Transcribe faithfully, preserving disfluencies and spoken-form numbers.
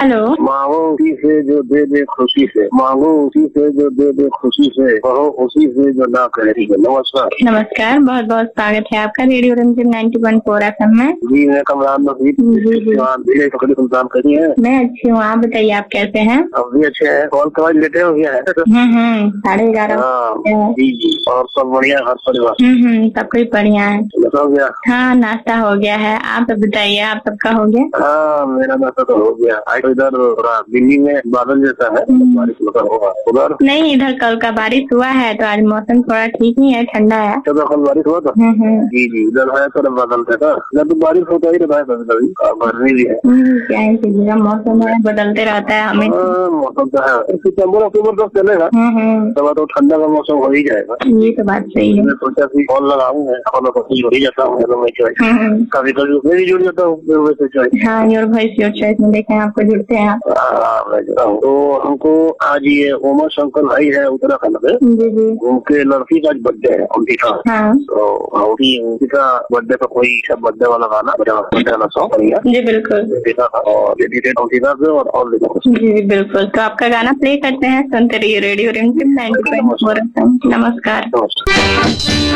Hello. मांगो उसी से जो दे दे खुशी से, मांगो उसी से जो दे दे खुशी से, कहो उसी से जो ना कह रही है। नमस्कार। नमस्कार, बहुत बहुत स्वागत है आपका radio Ranjan ninety one four F M में। जी मैं कमरान नजीब जी जी सुल्तान करी है। मैं अच्छी हूँ, आप बताइए आप कैसे हैं? अब भी अच्छे हैं। कॉल कवाज लेटे हो गया है? हम्म हम्म साढ़े ग्यारह। हाँ जी जी। और सब बढ़िया घर परिवार? हम्म हम्म सब कुछ बढ़िया है। हो गया? हाँ नाश्ता हो गया है, आप बताइए आप सबका हो गया? हाँ मेरा नाश्ता तो हो गया। आज इधर थोड़ा दिल्ली में बादल जैसा है, बारिश मतलब होगा उधर? नहीं, इधर कल का बारिश हुआ है तो आज मौसम थोड़ा ठीक ही है, ठंडा है। तो कल बारिश हुआ था? जी जी इधर है थोड़ा बादल था। इधर तो बारिश होता ही रहता है कभी कभी, गर्मी भी है। क्या ही कीजिएगा, मौसम है बदलते रहता है हमें। मौसम तो है, सितम्बर अक्टूबर तक चलेगा, तब तो ठंडा का मौसम हो ही जाएगा। ये तो बात सही है। मैं सोचा कि कॉल लगाऊं, मैं कॉल हो ही जाता हूँ कभी कभी उसमें भी जुड़ जाता हूँ। हाँ योर वॉइस योर चॉइस में देखें आपको जुड़ते हैं आप। हाँ मैं जुड़ा हूँ। तो हमको आज ये उमा शंकर भाई है उत्तराखंड में, जी जी उनके लड़की का आज बर्थडे है अंकिता। हाँ तो उनकी उनका बर्थडे का कोई बर्थडे वाला गाना बर्थडे वाला सॉन्ग बढ़िया जी बिल्कुल और अंकिता से और और जी बिल्कुल। तो आपका गाना प्ले करते हैं, सुनते रहिए रेडियो रिमझिम ninety one point four F M. नमस्कार। नमस्कार।